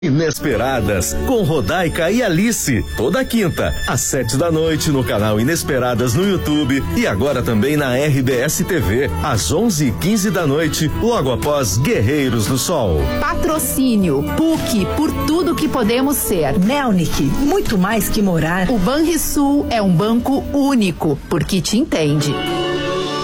Inesperadas, com Rodaica e Alice, toda quinta, às 7 da noite, no canal Inesperadas no YouTube e agora também na RBS TV, às 11h15 da noite, logo após Guerreiros do Sol. Patrocínio, PUC, por tudo que podemos ser. Melnick, muito mais que morar. O Banrisul é um banco único, porque te entende.